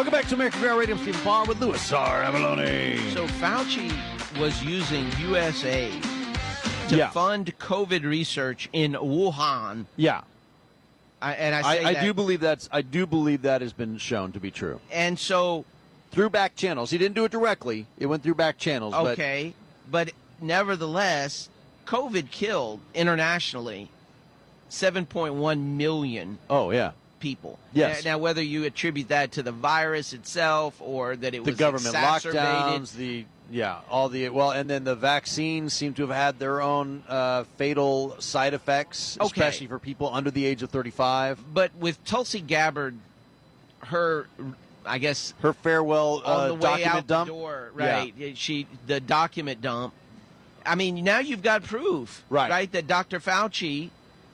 Welcome back to American Girl Radio. I'm Stephen Parr with Louis R. Avalone. So Fauci was using USAID to fund COVID research in Wuhan. Yeah. I do believe that has been shown to be true. And so through back channels. He didn't do it directly. It went through back channels. Okay. But nevertheless, COVID killed internationally 7.1 million people. Yes. Now, whether you attribute that to the virus itself or that it was the government exacerbated. lockdowns, and then the vaccines seem to have had their own fatal side effects, especially for people under the age of 35. But with Tulsi Gabbard, her farewell on the way document out dump. The door, right? Yeah. The document dump. I mean, now you've got proof, right? That Dr. Fauci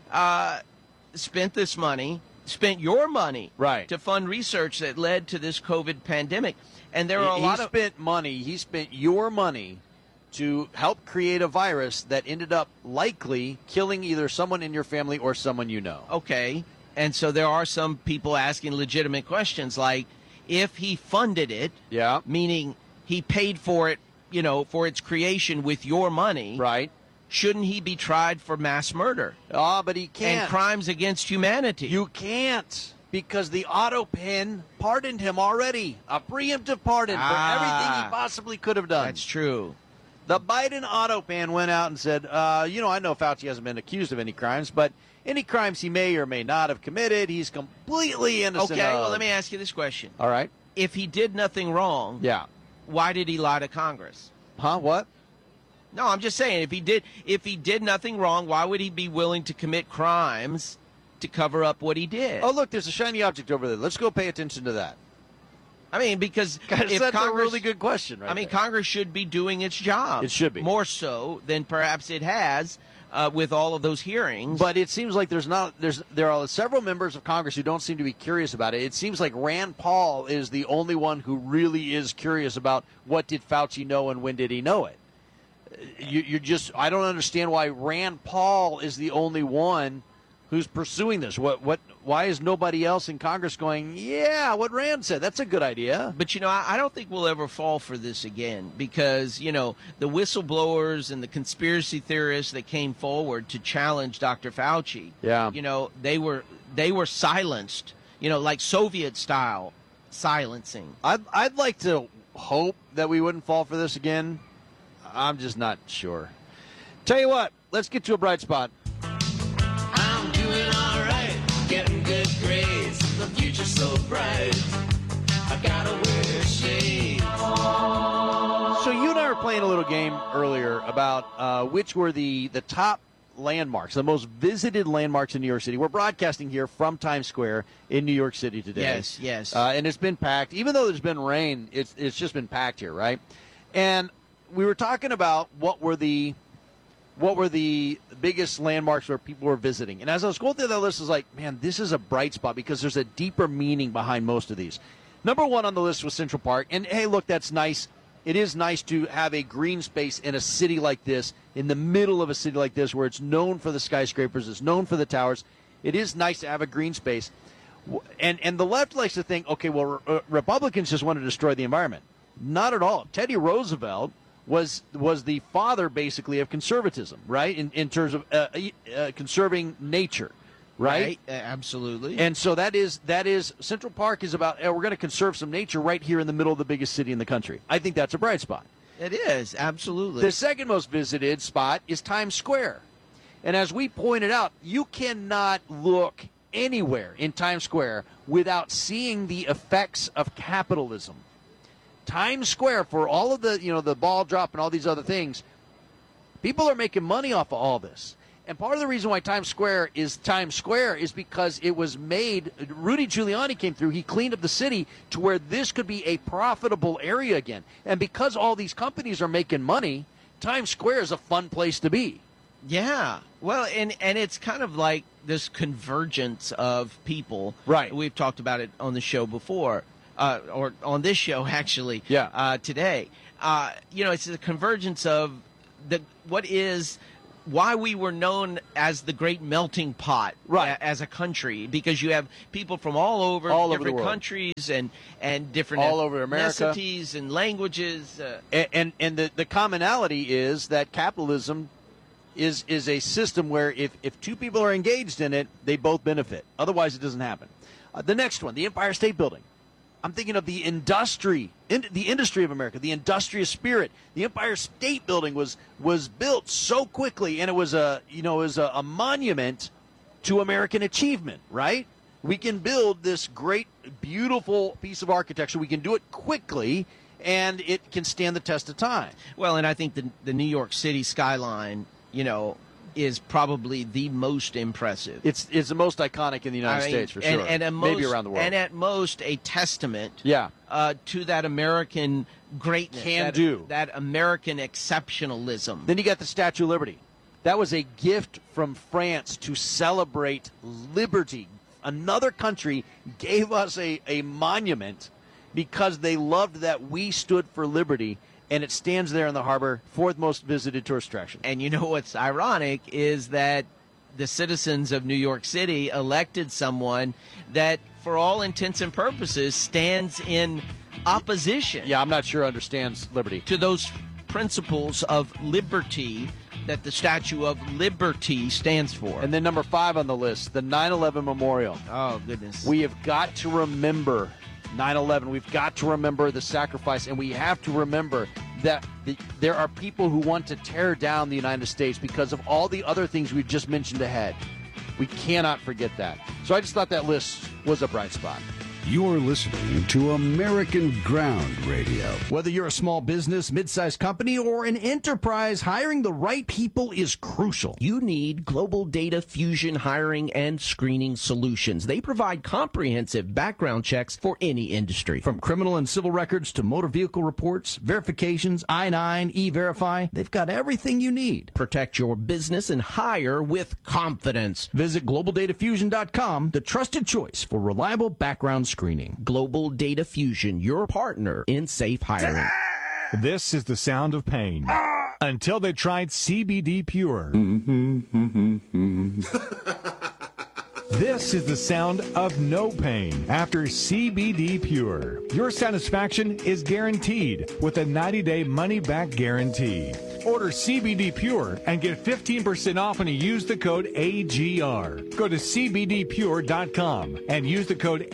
spent your money, to fund research that led to this COVID pandemic. And there are He spent your money to help create a virus that ended up likely killing either someone in your family or someone you know. Okay. And so there are some people asking legitimate questions like, if he funded it, meaning he paid for it, for its creation with your money, shouldn't he be tried for mass murder? But he can't. And crimes against humanity. You can't, because the auto pen pardoned him already. A preemptive pardon for everything he possibly could have done. That's true. The Biden auto pen went out and said, I know Fauci hasn't been accused of any crimes, but any crimes he may or may not have committed, he's completely innocent Okay, of. well, let me ask you this question. All right. If he did nothing wrong, why did he lie to Congress? Huh? What? No, I'm just saying, if he did nothing wrong, why would he be willing to commit crimes to cover up what he did? Oh, look, there's a shiny object over there. Let's go pay attention to that. I mean, because if that's Congress, a really good question, right? I mean, Congress should be doing its job. It should be. More so than perhaps it has with all of those hearings. But it seems like there are several members of Congress who don't seem to be curious about it. It seems like Rand Paul is the only one who really is curious about what did Fauci know and when did he know it. I don't understand why Rand Paul is the only one who's pursuing this. Why is nobody else in Congress going, what Rand said, that's a good idea? But, I don't think we'll ever fall for this again because, the whistleblowers and the conspiracy theorists that came forward to challenge Dr. Fauci, they were silenced, like Soviet-style silencing. I'd like to hope that we wouldn't fall for this again. I'm just not sure. Tell you what, let's get to a bright spot. I'm doing all right, getting good grades. The future's so bright, I gotta wear shades. So you and I were playing a little game earlier about which were the top landmarks, the most visited landmarks in New York City. We're broadcasting here from Times Square in New York City today. Yes. And it's been packed. Even though there's been rain, it's just been packed here, right? And we were talking about what were the biggest landmarks where people were visiting. And as I was going through that list, I was like, man, this is a bright spot because there's a deeper meaning behind most of these. Number one on the list was Central Park. And, hey, look, that's nice. It is nice to have a green space in a city like this, in the middle of a city like this, where it's known for the skyscrapers, it's known for the towers. It is nice to have a green space. And the left likes to think, okay, well, Republicans just want to destroy the environment. Not at all. Teddy Roosevelt was the father, basically, of conservatism, right, in terms of conserving nature, right? Absolutely. And so that is Central Park is about, we're going to conserve some nature right here in the middle of the biggest city in the country. I think that's a bright spot. It is, absolutely. The second most visited spot is Times Square. And as we pointed out, you cannot look anywhere in Times Square without seeing the effects of capitalism. Times Square, for all of the ball drop and all these other things, people are making money off of all this. And part of the reason why Times Square is because it was made, Rudy Giuliani came through, he cleaned up the city to where this could be a profitable area again. And because all these companies are making money, Times Square is a fun place to be. Yeah. Well, and it's kind of like this convergence of people. Right. We've talked about it on the show before. Or on this show, actually, today. It's the convergence of what is why we were known as the great melting pot as a country, because you have people from all over different countries and different all over America, ethnicities and languages. And the commonality is that capitalism is a system where if two people are engaged in it, they both benefit. Otherwise, it doesn't happen. The next one, the Empire State Building. I'm thinking of the industry of America, the industrious spirit. The Empire State Building was built so quickly, and it was a monument to American achievement. Right? We can build this great, beautiful piece of architecture. We can do it quickly, and it can stand the test of time. Well, and I think the New York City skyline, is probably the most impressive. It's the most iconic in the United States, for sure. And maybe around the world. And at most a testament to that American greatness. That American exceptionalism. Then you got the Statue of Liberty. That was a gift from France to celebrate liberty. Another country gave us a monument because they loved that we stood for liberty. And it stands there in the harbor, fourth most visited tourist attraction. And you know what's ironic is that the citizens of New York City elected someone that, for all intents and purposes, stands in opposition. Yeah, I'm not sure understands liberty. To those principles of liberty that the Statue of Liberty stands for. And then number 5 on the list, the 9/11 Memorial. Oh, goodness. We have got to remember 9/11. We've got to remember the sacrifice, and we have to remember that there are people who want to tear down the United States because of all the other things we've just mentioned ahead. We cannot forget that. So I just thought that list was a bright spot. You're listening to American Ground Radio. Whether you're a small business, mid-sized company, or an enterprise, hiring the right people is crucial. You need Global Data Fusion hiring and screening solutions. They provide comprehensive background checks for any industry. From criminal and civil records to motor vehicle reports, verifications, I-9, E-Verify, they've got everything you need. Protect your business and hire with confidence. Visit GlobalDataFusion.com, the trusted choice for reliable background screening. Global Data Fusion, your partner in safe hiring. This is the sound of pain. Until they tried CBD Pure. This is the sound of no pain after CBD Pure. Your satisfaction is guaranteed with a 90-day money-back guarantee. Order CBD Pure and get 15% off when you use the code AGR. Go to CBDPure.com and use the code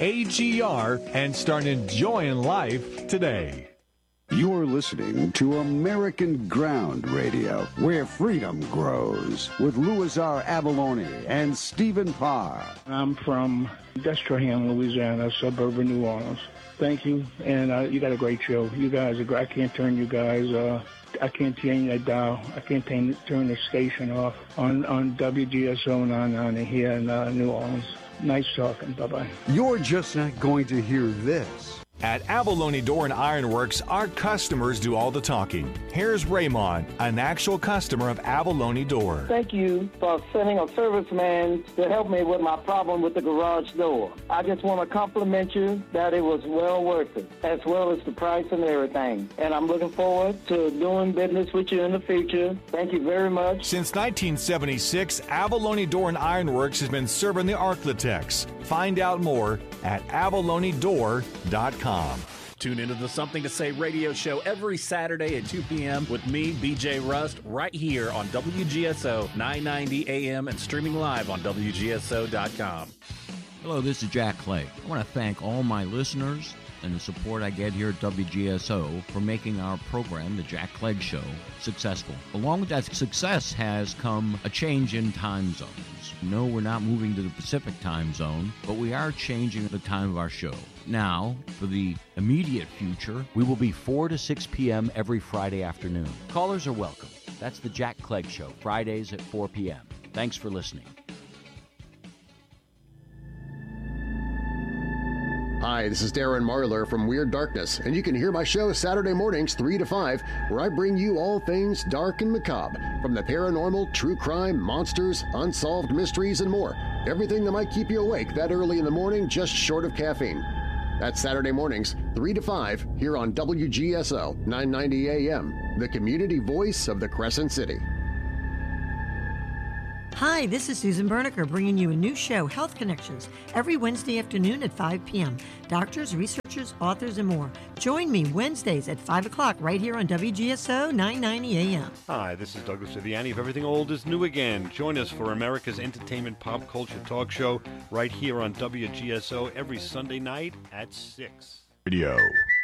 AGR and start enjoying life today. You're listening to American Ground Radio, where freedom grows, with Louis R. Avalone and Stephen Parr. I'm from Destrehan, Louisiana, a suburb of New Orleans. Thank you, and you got a great show. You guys are great. I can't turn you guys I can't change that dial. I can't turn the station off on WGSO 990 here in New Orleans. Nice talking. Bye-bye. You're just not going to hear this. At Avalone Door and Iron Works, our customers do all the talking. Here's Raymond, an actual customer of Avalone Door. Thank you for sending a serviceman to help me with my problem with the garage door. I just want to compliment you that it was well worth it, as well as the price and everything. And I'm looking forward to doing business with you in the future. Thank you very much. Since 1976, Avalone Door and Iron Works has been serving the Arklatex. Find out more at avalonedor.com. Tune into the Something to Say radio show every Saturday at 2 p.m. with me, BJ Rust, right here on WGSO 990 AM and streaming live on WGSO.com. Hello, this is Jack Clay. I want to thank all my listeners and the support I get here at WGSO for making our program, The Jack Clegg Show, successful. Along with that success has come a change in time zones. No, we're not moving to the Pacific time zone, but we are changing the time of our show. Now, for the immediate future, we will be 4 to 6 p.m. every Friday afternoon. Callers are welcome. That's The Jack Clegg Show, Fridays at 4 p.m. Thanks for listening. Hi, this is Darren Marlar from Weird Darkness, and you can hear my show Saturday mornings 3 to 5, where I bring you all things dark and macabre, from the paranormal, true crime, monsters, unsolved mysteries, and more. Everything that might keep you awake that early in the morning, just short of caffeine. That's Saturday mornings, 3 to 5, here on WGSO 990 AM, the community voice of the Crescent City. Hi, this is Susan Berniker bringing you a new show, Health Connections, every Wednesday afternoon at 5 p.m. Doctors, researchers, authors, and more. Join me Wednesdays at 5 o'clock right here on WGSO 990 AM. Hi, this is Douglas Viviani of Everything Old is New Again. Join us for America's entertainment pop culture talk show right here on WGSO every Sunday night at 6. Radio.